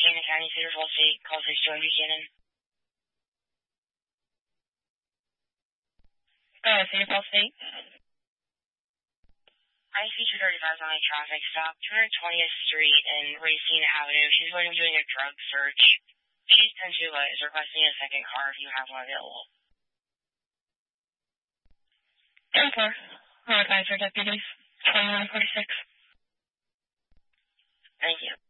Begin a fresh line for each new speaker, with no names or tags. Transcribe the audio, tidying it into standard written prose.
Buchanan County, Cedar Falls State, call 6 Joan Buchanan.
Cedar Falls State.
I featured 35 on a traffic stop, 220th Street and Racine Avenue. She's going to be doing a drug search. She's 10-2, is requesting a second car if you have one available.
10-4. Advisor deputies, 2146.
Thank you.